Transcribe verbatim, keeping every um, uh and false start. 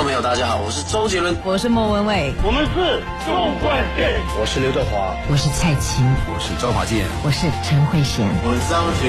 众朋友，大家好，我是周杰伦， 我是莫文蔚， 我们是纵贯线， 我是刘德华， 我是蔡琴， 我是周华健， 我是陈慧娴， 我是张学